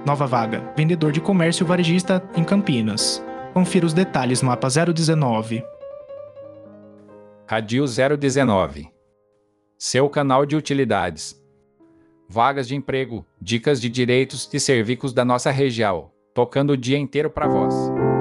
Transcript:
Nova vaga, vendedor de comércio varejista em Campinas. Confira os detalhes no mapa 019. Radio 019. Seu canal de utilidades. Vagas de emprego, dicas de direitos e serviços da nossa região, tocando o dia inteiro para vós.